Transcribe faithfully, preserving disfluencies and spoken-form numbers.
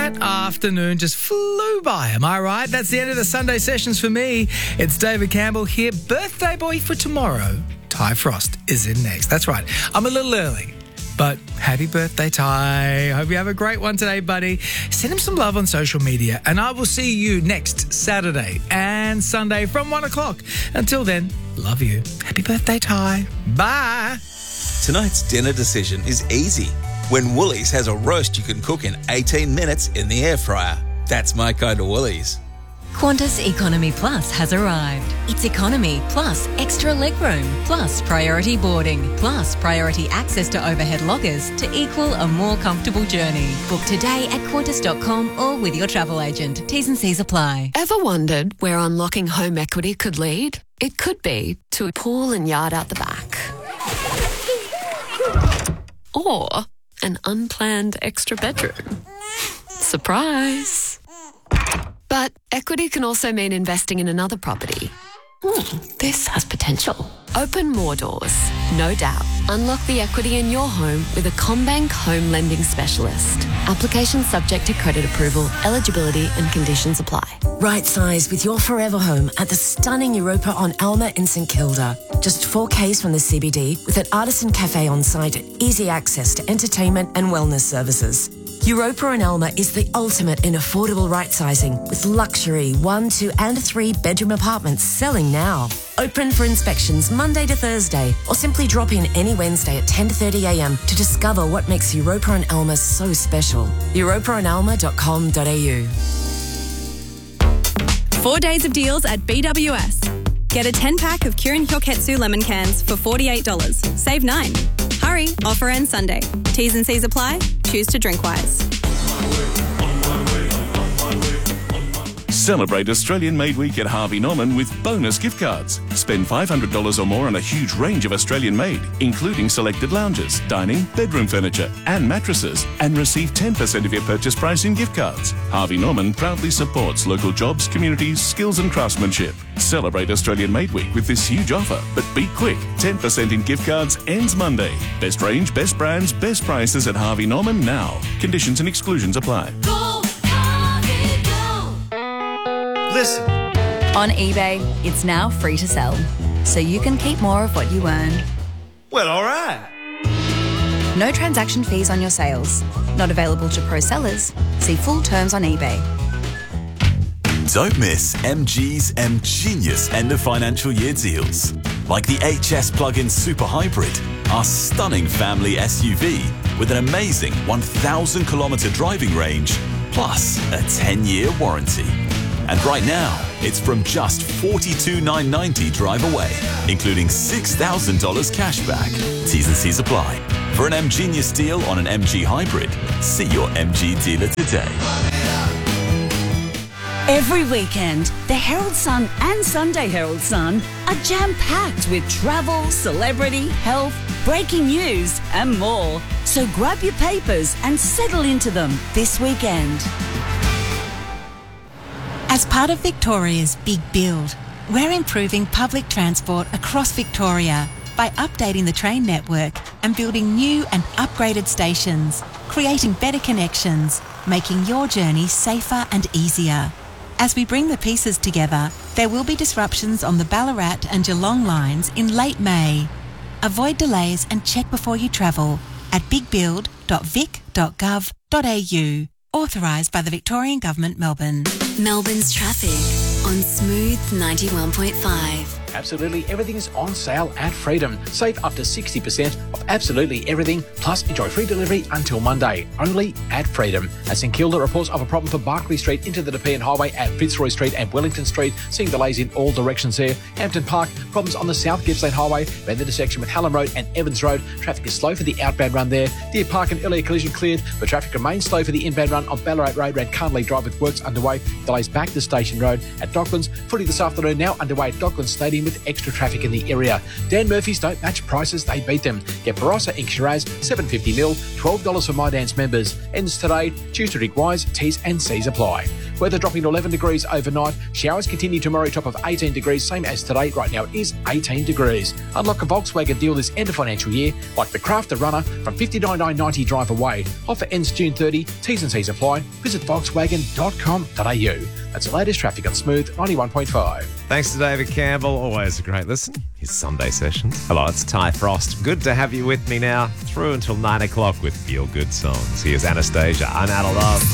That afternoon just flew by, am I right? That's the end of the Sunday sessions for me. It's David Campbell here, birthday boy for tomorrow. Ty Frost is in next. That's right. I'm a little early, but happy birthday, Ty. Hope you have a great one today, buddy. Send him some love on social media, and I will see you next Saturday and Sunday from one o'clock. Until then, love you. Happy birthday, Ty. Bye. Tonight's dinner decision is easy. When Woolies has a roast you can cook in eighteen minutes in the air fryer. That's my kind of Woolies. Qantas Economy Plus has arrived. It's economy plus extra legroom, plus priority boarding, plus priority access to overhead lockers to equal a more comfortable journey. Book today at qantas dot com or with your travel agent. T's and C's apply. Ever wondered where unlocking home equity could lead? It could be to a pool and yard out the back. Or an unplanned extra bedroom. Surprise! But equity can also mean investing in another property. Hmm, this has potential. Open more doors, no doubt. Unlock the equity in your home with a CommBank home lending specialist. Application subject to credit approval, eligibility and conditions apply. Right size with your forever home at the stunning Europa on Alma in St Kilda. Just four Ks from the C B D with an artisan cafe on site and easy access to entertainment and wellness services. Europa and Alma is the ultimate in affordable right-sizing with luxury one, two and three bedroom apartments selling now. Open for inspections Monday to Thursday or simply drop in any Wednesday at ten thirty a m to discover what makes Europa and Alma so special. europa and alma dot com dot a u. Four days of deals at B W S. Get a ten pack of Kirin Hyoketsu lemon cans for forty-eight dollars. Save nine. Hurry, offer ends Sunday. T's and C's apply. Choose to drink wise. Celebrate Australian Made Week at Harvey Norman with bonus gift cards. Spend five hundred dollars or more on a huge range of Australian made, including selected lounges, dining, bedroom furniture and mattresses, and receive ten percent of your purchase price in gift cards. Harvey Norman proudly supports local jobs, communities, skills and craftsmanship. Celebrate Australian Made Week with this huge offer, but be quick. ten percent in gift cards ends Monday. Best range, best brands, best prices at Harvey Norman now. Conditions and exclusions apply. Go, Harvey, go. Listen. On eBay, it's now free to sell, so you can keep more of what you earn. Well, all right. No transaction fees on your sales. Not available to pro sellers. See full terms on eBay. Don't miss M G's M Genius end of financial year deals. Like the H S plug-in Super Hybrid, our stunning family S U V with an amazing one thousand kilometre driving range, plus a ten year warranty. And right now, it's from just forty-two thousand nine hundred ninety dollars drive away, including six thousand dollars cash back. T's and C's apply. For an M Genius deal on an M G Hybrid, see your M G dealer today. Every weekend, the Herald Sun and Sunday Herald Sun are jam-packed with travel, celebrity, health, breaking news and more. So grab your papers and settle into them this weekend. As part of Victoria's Big Build, we're improving public transport across Victoria by updating the train network and building new and upgraded stations, creating better connections, making your journey safer and easier. As we bring the pieces together, there will be disruptions on the Ballarat and Geelong lines in late May. Avoid delays and check before you travel at big build dot vic dot gov dot a u. Authorised by the Victorian Government, Melbourne. Melbourne's traffic on Smooth ninety-one point five. Absolutely everything is on sale at Freedom. Save up to sixty percent of absolutely everything, plus enjoy free delivery until Monday, only at Freedom. At St Kilda, reports of a problem for Barclay Street into the Nepean Highway at Fitzroy Street and Wellington Street, seeing delays in all directions there. Hampton Park, problems on the South Gippsland Highway, around the intersection with Hallam Road and Evans Road. Traffic is slow for the outbound run there. Deer Park and earlier collision cleared, but traffic remains slow for the inbound run on Ballarat Road around Carnley Drive with works underway. Delays back to Station Road. At Docklands, footy this afternoon now underway at Docklands Stadium with extra traffic in the area. Dan Murphy's don't match prices, they beat them. Get Barossa Ink Shiraz, seven fifty mil, twelve dollars for My Dance members. Ends today, due to Rick Wise, T's and C's apply. Weather dropping to eleven degrees overnight. Showers continue tomorrow, top of eighteen degrees, same as today. Right now it is eighteen degrees. Unlock a Volkswagen deal this end of financial year, like the Crafter Runner from fifty-nine thousand nine hundred ninety drive away. Offer ends June thirtieth. T's and C's apply. Visit volkswagen dot com dot a u. That's the latest traffic on Smooth ninety-one point five. Thanks to David Campbell. Always a great listen. His Sunday sessions. Hello, it's Ty Frost. Good to have you with me now through until nine o'clock with Feel Good Songs. Here's Anastasia. I'm out of love.